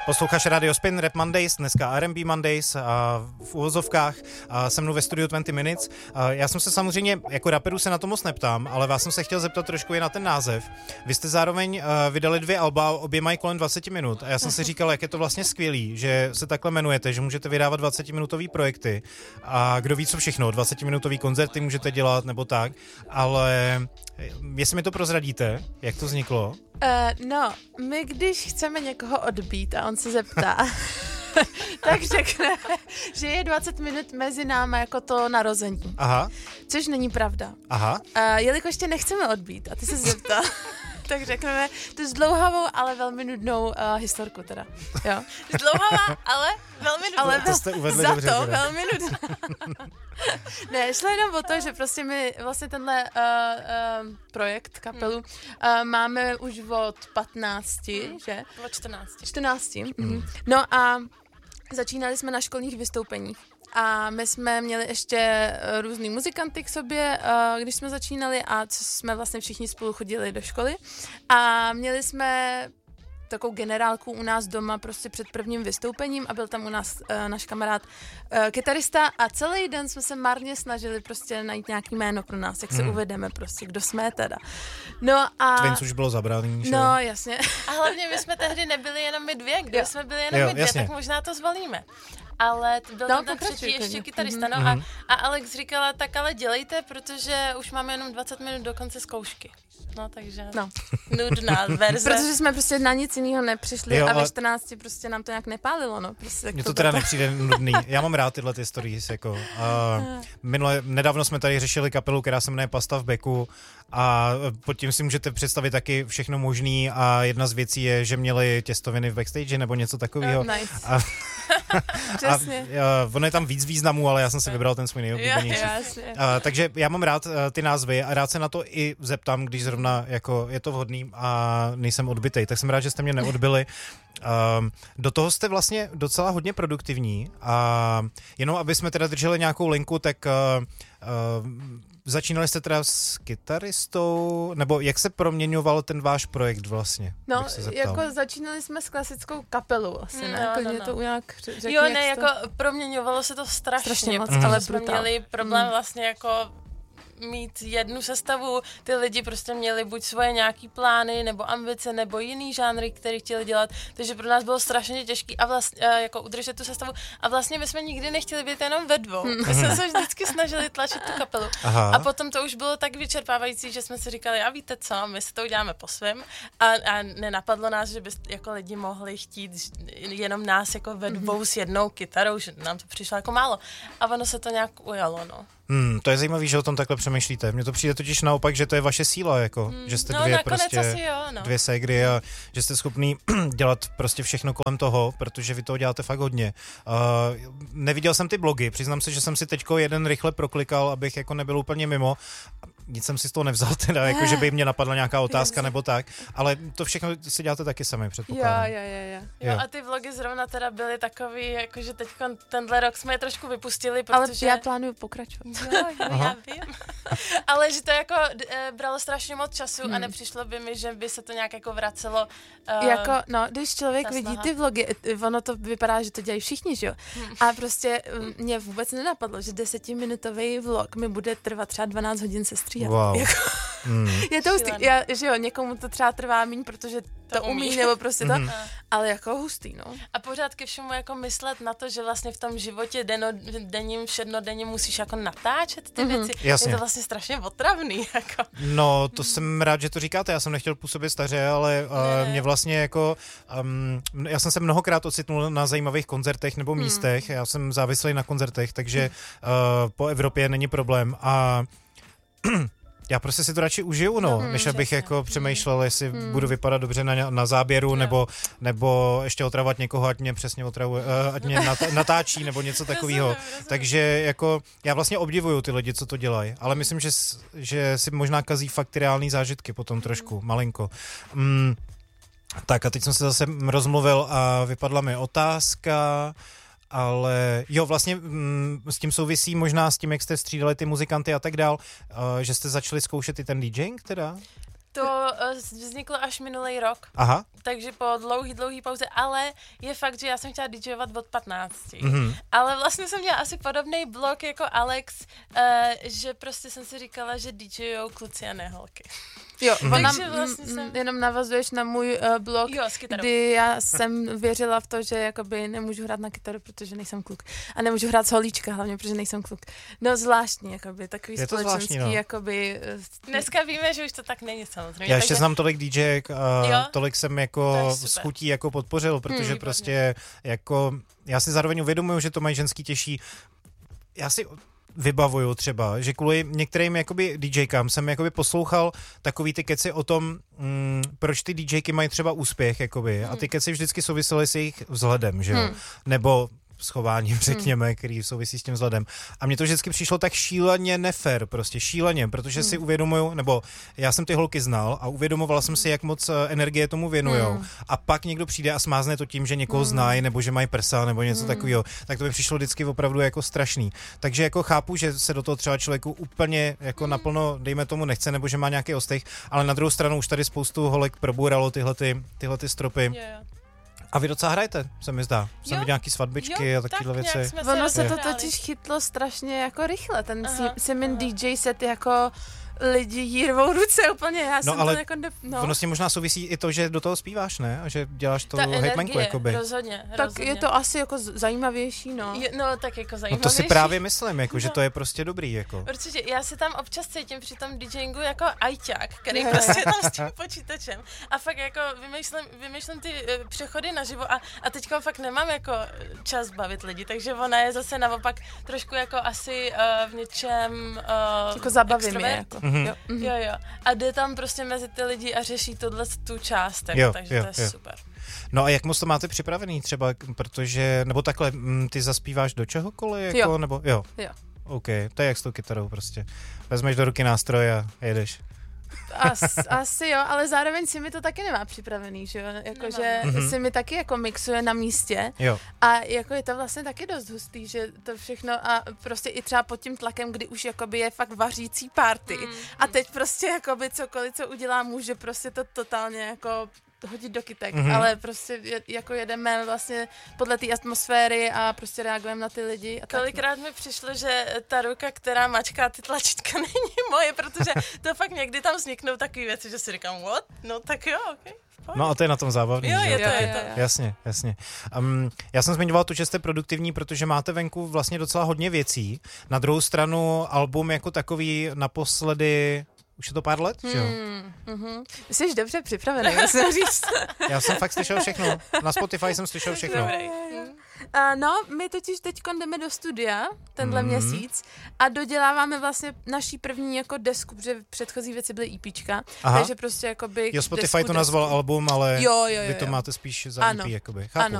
Posloucháš Radio Spin, Rap Mondays, dneska R&B Mondays a v uvozovkách a se mnou ve studiu 20 Minutes. Já jsem se samozřejmě, jako raperů se na to moc neptám, ale vás jsem se chtěl zeptat trošku i na ten název. Vy jste zároveň vydali 2 alba, obě mají kolem 20 minut a já jsem si říkal, jak je to vlastně skvělý, že se takhle jmenujete, že můžete vydávat 20-minutový projekty a kdo ví co všechno, 20-minutový koncerty můžete dělat nebo tak, ale jestli mi to prozradíte, jak to vzniklo? No, my když chceme někoho odbít a on se zeptá, tak řekne, že je 20 minut mezi námi jako to narození. Aha. Což není pravda. Aha. Jelikož tě nechceme odbít a ty se zeptal, tak řekneme tu zdlouhavou, ale velmi nudnou historku teda. Jo. Zdlouhavá, ale velmi nudná. Ale to jste uvedli za dobře, to teda. velmi nudná. Ne, šlo jenom o to, že prostě my vlastně tenhle projekt, kapelu, máme už od 15, že? Od 14. 14. No a začínali jsme na školních vystoupeních. A my jsme měli ještě různý muzikanty k sobě, když jsme začínali a jsme vlastně všichni spolu chodili do školy. A měli jsme takovou generálku u nás doma prostě před prvním vystoupením a byl tam u nás náš kamarád kytarista a celý den jsme se marně snažili prostě najít nějaký jméno pro nás, jak se uvedeme prostě, kdo jsme teda. No a... Twins už bylo zabraný, že? No, jasně. A hlavně my jsme tehdy nebyli jenom my dvě, kdyby jsme byli jenom my dvě, jasně. tak možná to zvolíme. Ale byl tam ten třetí ještě kytarista, no a Alex říkala, tak ale dělejte, protože už máme jenom 20 minut do konce zkoušky. No, takže nudná verze. Protože jsme prostě na nic jiného nepřišli Jo, a ve ale- 14 prostě nám to nějak nepálilo, no. Prostě Mně to teda nepřijde nudný. Já mám rád tyhle ty stories, jako. Nedávno jsme tady řešili kapelu, která se jmenuje Pasta v beku a pod tím si můžete představit taky všechno možný a jedna z věcí je, že měli těstoviny v backstage nebo něco takového. Nice. Přesně. Ono je tam víc významů, ale já jsem si vybral ten svůj nejoblíbenější. Jasně. Takže já mám rád ty názvy a rád se na to i zeptám, když zrovna jako je to vhodný a nejsem odbitej. Tak jsem rád, že jste mě neodbili. Do toho jste vlastně docela hodně produktivní a jenom aby jsme teda drželi nějakou linku, tak začínali jste teda s kytaristou, nebo jak se proměňoval ten váš projekt vlastně? No, bych se zeptal. jako začínali jsme s klasickou kapelou asi, ne? No, Klidně no. to nějak řekni, Jo, jak ne, jsi to- jako proměňovalo se to strašně moc, protože ale jsme brutál. měli problém vlastně jako mít jednu sestavu, ty lidi prostě měli buď svoje nějaký plány, nebo ambice, nebo jiný žánry, který chtěli dělat, takže pro nás bylo strašně těžký a vlastně jako udržet tu sestavu a vlastně my jsme nikdy nechtěli být jenom ve dvou. My jsme se vždycky snažili tlačit tu kapelu. Aha. A potom to už bylo tak vyčerpávající, že jsme si říkali, a víte co, my si to uděláme po svém a nenapadlo nás, že by jako lidi mohli chtít jenom nás jako ve dvou s jednou kytarou, že nám to přišlo jako málo. A ono se to nějak ujalo, no. To je zajímavý, že o tom takhle přemýšlíte. Mně to přijde totiž naopak, že to je vaše síla, jako, že jste No, dvě nakonec prostě asi jo, no. dvě ségry a že jste schopný dělat prostě všechno kolem toho, protože vy toho děláte fakt hodně. Neviděl jsem ty blogy, přiznám se, že jsem si teďko jeden rychle proklikal, abych jako nebyl úplně mimo. Nic jsem si z toho nevzal teda, jako že by mě napadla nějaká otázka nebo tak, ale to všechno si děláte taky sami, předpokládám. Jo. A ty vlogy zrovna teda byly takový, jakože teď tenhle rok jsme je trošku vypustili, Ale protože... já plánuju pokračovat. Jo, já vím. Ale že to jako bralo strašně moc času a nepřišlo by mi, že by se to nějak jako vracelo. Jako, no, když člověk ta vidí snaha. ty vlogy, ono to vypadá, že to dělají všichni, že jo? A prostě mě vůbec nenapadlo, že 10minutový vlog mi bude trvat třeba 12 hodin se stříhat. Wow. Jako, je to hustý, že jo, někomu to třeba trvá míň, protože to umí, nebo prostě to, ale jako hustý, no. A pořád ke všemu jako myslet na to, že vlastně v tom životě denním, všednodenním musíš jako natáčet ty věci. Jasně. Je to vlastně strašně otravný, jako. No, to jsem rád, že to říkáte, já jsem nechtěl působit staře, ale mě vlastně jako, já jsem se mnohokrát ocitnul na zajímavých koncertech nebo místech, já jsem závislý na koncertech, takže po Evropě není problém a já prostě si to radši užiju, no, než abych jako přemýšlel, jestli budu vypadat dobře na záběru, nebo ještě otravat někoho, ať mě přesně otravuje, ať mě natáčí, nebo něco takového. Takže jako já vlastně obdivuju ty lidi, co to dělají, ale myslím, že si možná kazí fakt ty reální zážitky potom trošku, malinko. Tak a teď jsem se zase rozmluvil a vypadla mi otázka. Ale jo, vlastně s tím souvisí možná s tím, jak jste střídali ty muzikanty a tak dál, že jste začali zkoušet i ten DJing teda? To vzniklo až minulý rok. Aha. Takže po dlouhý pauze, ale je fakt, že já jsem chtěla DJovat od 15. Mm-hmm. Ale vlastně jsem měla asi podobný blok jako Alex, že prostě jsem si říkala, že DJujou kluci a ne holky. Jo, takže vlastně jenom navazuješ na můj blog, kdy já jsem věřila v to, že jakoby nemůžu hrát na kytaru, protože nejsem kluk. A nemůžu hrát z holíčka, hlavně, protože nejsem kluk. No zvláštní, jakoby, takový společenský, no. Jakoby... Dneska víme, že už to tak není samozřejmě. Já ještě znám tolik DJek a tolik jsem jako s chutí jako podpořil, protože prostě jako, já si zároveň uvědomuju, že to mají ženský těžší. Já si vybavuju třeba, že kvůli některým jakoby DJkám jsem jakoby poslouchal takový ty keci o tom, proč ty DJky mají třeba úspěch, jakoby, a ty keci vždycky souvisely s jejich vzhledem, že jo, nebo schováním, řekněme, který souvisí s tím vzhledem. A mně to vždycky přišlo tak šíleně nefér, prostě šíleně, protože si uvědomuju, nebo já jsem ty holky znal a uvědomoval jsem si, jak moc energie tomu věnujou. A pak někdo přijde a smázne to tím, že někoho znají, nebo že mají prsa, nebo něco takového. Tak to mi přišlo vždycky opravdu jako strašný. Takže jako chápu, že se do toho třeba člověku úplně jako naplno, dejme tomu, nechce, nebo že má nějaký ostych, ale na druhou stranu už tady spoustu holek probůralo tyhle ty stropy. A vy docela hrajete, se mi zdá. Jsem viděl nějaký svatbičky a takovéhle věci. Ono se to totiž chytlo strašně jako rychle, ten Simin DJ set jako lidi jí rvou ruce úplně, já jsem ale to jako... ono s tím možná souvisí i to, že do toho zpíváš, ne? A že děláš to hejtmanku, jakoby. Rozhodně. Tak je to asi jako zajímavější, no. No, tak jako zajímavější. No to si právě myslím, jako, že to je prostě dobrý, jako. Určitě, já si tam občas cítím při tom DJingu jako ajťák, který prostě tam s tím počítačem a fakt jako vymýšlím ty přechody naživo a teďka fakt nemám jako čas bavit lidi, takže ona je zase naopak trošku jako asi v něčem jako zabaví mě, jako. Jo. A jde tam prostě mezi ty lidi a řeší tu část, jako, takže to je super. No a jak moc to máte připravený třeba, protože, nebo takhle, ty zaspíváš do čehokoliv, jako, jo. Nebo, jo. OK, to je jak s tou kytarou prostě. Vezmeš do ruky nástroj a jedeš. Asi jo, ale zároveň si mi to taky nemá připravený, že jo, jakože si mi taky jako mixuje na místě a jako je to vlastně taky dost hustý, že to všechno a prostě i třeba pod tím tlakem, kdy už jakoby je fakt vařící party a teď prostě jakoby cokoliv, co udělá, může prostě to totálně jako hodit do kytek, ale prostě jako jedeme vlastně podle té atmosféry a prostě reagujeme na ty lidi. A kolikrát mi přišlo, že ta ruka, která mačká ty tlačítka, není moje, protože to fakt někdy tam vzniknou takové věci, že si říkám, what? No tak jo, okay. No a to je na tom zábavný. Jo, je to. Jasně. Já jsem zmiňoval to, že jste produktivní, protože máte venku vlastně docela hodně věcí. Na druhou stranu album jako takový naposledy. Už je to pár let, že jo? Jsi dobře připravený, musím říct. Já jsem fakt slyšel všechno. Na Spotify jsem slyšel všechno. No, my totiž teď jdeme do studia tenhle měsíc a doděláváme vlastně naší první jako desku, protože předchozí věci byly EPčka, takže prostě jakoby... Jo, Spotify to nazval album, ale jo. vy to máte spíš za EP, jakoby. Chápu.